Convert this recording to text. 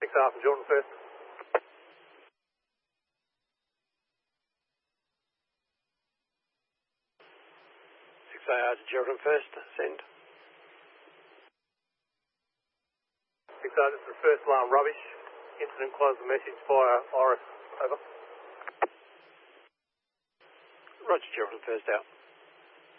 6R from Jordan first. 6AR to Jordan first, send. 6R, this is the first alarm rubbish. Incident close the message via Iris. Over. Roger, Jordan first out.